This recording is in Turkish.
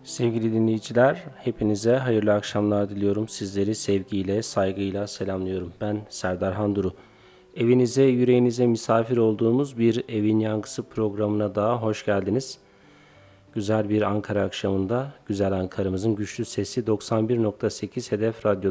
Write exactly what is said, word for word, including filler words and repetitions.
Sevgili dinleyiciler, hepinize hayırlı akşamlar diliyorum. Sizleri sevgiyle, saygıyla selamlıyorum. Ben Serdar Handuru. Evinize, yüreğinize misafir olduğumuz bir Evin Yankısı programına daha hoş geldiniz. Güzel bir Ankara akşamında, güzel Ankara'mızın güçlü sesi doksan bir nokta sekiz Hedef Radyo'da